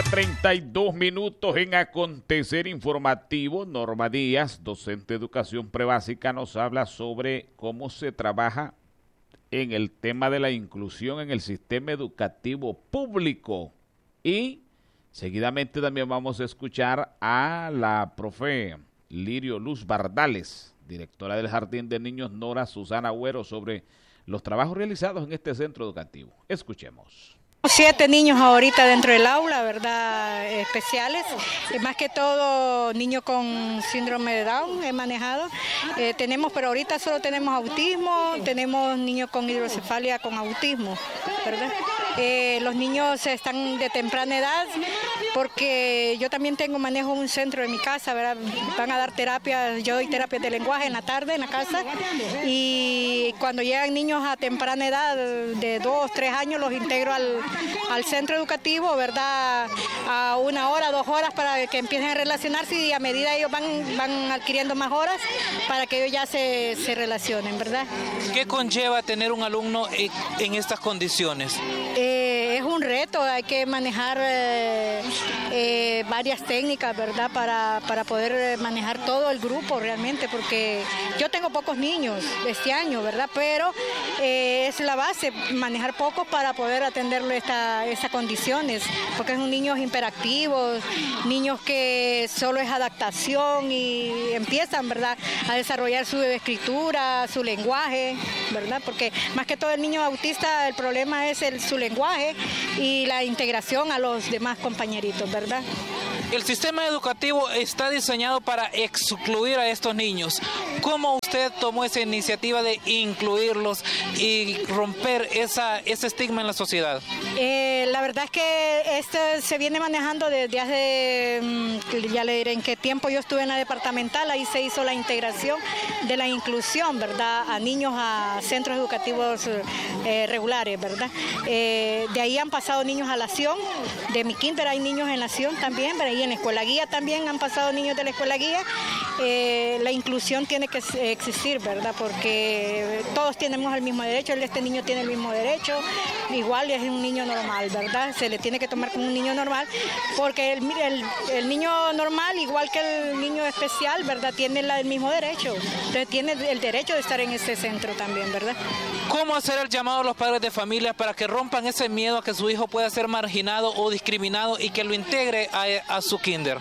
1:32 en Acontecer Informativo. Norma Díaz, docente de educación prebásica, nos habla sobre cómo se trabaja en el tema de la inclusión en el sistema educativo público. Y seguidamente también vamos a escuchar a la profe Lirio Luz Bardales, directora del Jardín de Niños Nora Susana Agüero, sobre los trabajos realizados en este centro educativo. Escuchemos. 7 niños ahorita dentro del aula, ¿verdad? Especiales, más que todo niños con síndrome de Down he manejado. Pero ahorita solo tenemos autismo, tenemos niños con hidrocefalia con autismo, ¿verdad? Los niños están de temprana edad, porque yo también manejo un centro en mi casa, ¿verdad? Van a dar terapias, yo doy terapias de lenguaje en la tarde en la casa, y cuando llegan niños a temprana edad, de 2, 3 años, los integro al centro educativo, ¿verdad? A 1 hora, 2 horas para que empiecen a relacionarse, y a medida ellos van adquiriendo más horas para que ellos ya se relacionen, ¿verdad? ¿Qué conlleva tener un alumno en estas condiciones? Es un reto, hay que manejar varias técnicas, ¿verdad? Para poder manejar todo el grupo realmente, porque yo tengo pocos niños este año, ¿verdad? Pero es la base, manejar pocos para poder atenderle estas condiciones, porque son niños hiperactivos, niños que solo es adaptación y empiezan, ¿verdad?, a desarrollar su escritura, su lenguaje, ¿verdad? Porque más que todo el niño autista, el problema es su lenguaje y la integración a los demás compañeritos, ¿verdad? El sistema educativo está diseñado para excluir a estos niños. ¿Cómo usted tomó esa iniciativa de incluirlos y romper ese estigma en la sociedad? La verdad es que esto se viene manejando desde hace, ya le diré en qué tiempo yo estuve en la departamental, ahí se hizo la integración de la inclusión, ¿verdad?, a niños a centros educativos regulares, ¿verdad? De ahí han pasado niños a la Sion, de mi kinder hay niños en la Sion también, pero ahí en la escuela guía también han pasado niños de la escuela guía. La inclusión tiene que existir, ¿verdad?, porque todos tenemos el mismo derecho, este niño tiene el mismo derecho, igual es un niño normal, ¿verdad? Se le tiene que tomar como un niño normal, porque el niño normal, igual que el niño especial, ¿verdad?, tiene el mismo derecho, entonces tiene el derecho de estar en este centro también, ¿verdad? ¿Cómo hacer el llamado a los padres de familia para que rompan ese miedo a que su hijo pueda ser marginado o discriminado y que lo integre a su kinder?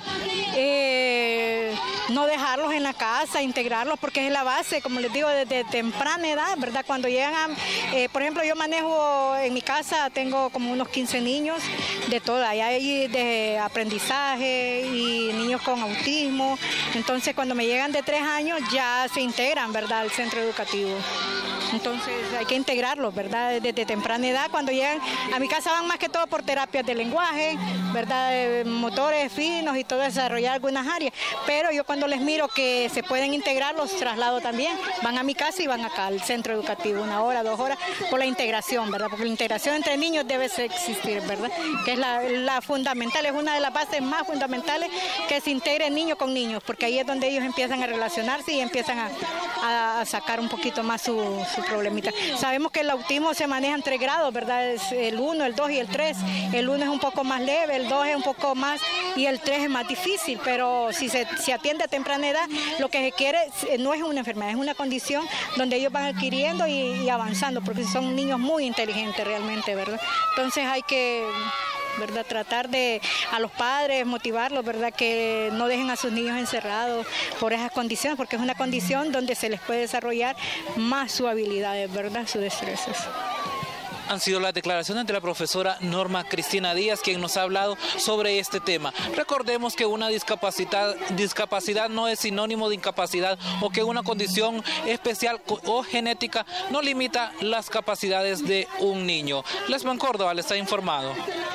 No dejarlos en la casa, integrarlos, porque es la base, como les digo, desde temprana edad, ¿verdad? Cuando llegan por ejemplo, yo manejo en mi casa, tengo como unos 15 niños de toda, hay de aprendizaje y niños con autismo, entonces cuando me llegan de 3 años ya se integran, ¿verdad?, al centro educativo. Entonces hay que integrarlos, ¿verdad?, desde temprana edad. Cuando llegan a mi casa van más que todo por terapias de lenguaje, ¿verdad?, motores finos y todo, desarrollar algunas áreas. Pero yo cuando les miro que se pueden integrar, los traslado también. Van a mi casa y van acá al centro educativo, 1 hora, 2 horas, por la integración, ¿verdad? Porque la integración entre niños debe existir, ¿verdad? Que es la fundamental, es una de las bases más fundamentales, que se integre niño con niños, porque ahí es donde ellos empiezan a relacionarse y empiezan a sacar un poquito más su problemita. Sabemos que el autismo se maneja en 3 grados, ¿verdad? Es el 1, el 2 y el 3. El 1 es un poco más leve, el 2 es un poco más y el 3 es más difícil, pero si se atiende a temprana edad, lo que se quiere no es una enfermedad, es una condición donde ellos van adquiriendo y avanzando, porque son niños muy inteligentes realmente, ¿verdad? Entonces hay que, ¿verdad?, tratar de a los padres motivarlos, ¿verdad?, que no dejen a sus niños encerrados por esas condiciones, porque es una condición donde se les puede desarrollar más sus habilidades, ¿verdad?, sus destrezas. Han sido las declaraciones de la profesora Norma Cristina Díaz, quien nos ha hablado sobre este tema. Recordemos que una discapacidad no es sinónimo de incapacidad, o que una condición especial o genética no limita las capacidades de un niño. Lesman Córdoba les ha informado.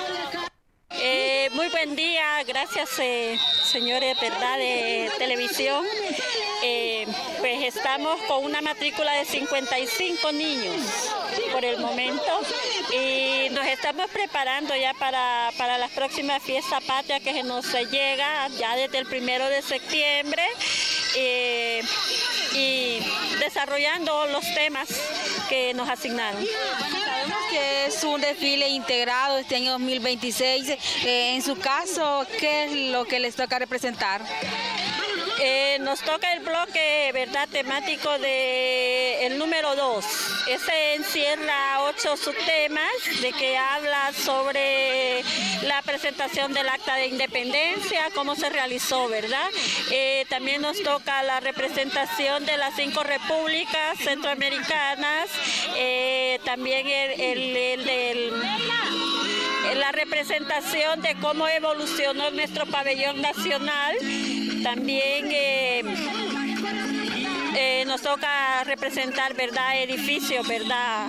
Muy buen día, gracias señores, ¿verdad?, de televisión. Pues estamos con una matrícula de 55 niños por el momento y nos estamos preparando ya para las próximas fiestas patrias que nos llega ya desde el 1 de septiembre y desarrollando los temas que nos asignaron. Bueno, sabemos que es un desfile integrado este año 2026. En su caso, ¿qué es lo que les toca representar? Nos toca el bloque, ¿verdad?, temático de el número 2. Ese encierra 8 subtemas de que habla sobre la presentación del Acta de Independencia, cómo se realizó, ¿verdad? También nos toca la representación de las 5 repúblicas centroamericanas, también la representación de cómo evolucionó nuestro pabellón nacional. También nos toca representar, ¿verdad?, edificios, ¿verdad?,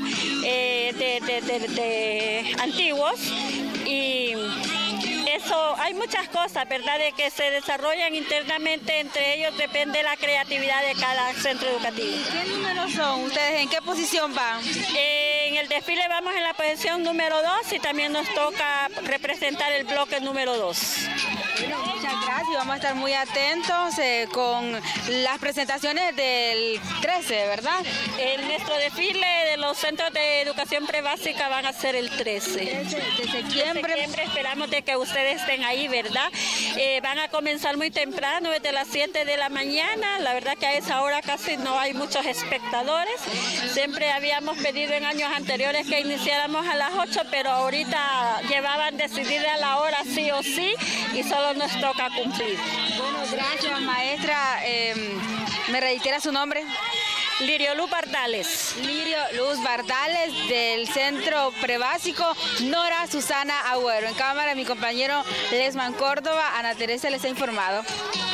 de antiguos, y eso, hay muchas cosas, ¿verdad?, de que se desarrollan internamente, entre ellos depende la creatividad de cada centro educativo. ¿Qué números son ustedes? ¿En qué posición van? En el desfile vamos en la posición número 2 y también nos toca representar el bloque número 2. Bueno, muchas gracias, vamos a estar muy atentos con las presentaciones del 13, ¿verdad? Nuestro desfile de los centros de educación prebásica van a ser el 13 de septiembre. Esperamos de que ustedes estén ahí, ¿verdad? Van a comenzar muy temprano, desde las 7 de la mañana. La verdad que a esa hora casi no hay muchos espectadores. Siempre habíamos pedido en años anteriores que iniciáramos a las 8, pero ahorita llevaban decidida la hora sí o sí y solo nos toca cumplir. Bueno, gracias, maestra. ¿Me reitera su nombre? Lirio Luz Bardales. Lirio Luz Bardales, del Centro Prebásico Nora Susana Agüero. En cámara, mi compañero Lesman Córdoba. Ana Teresa les ha informado.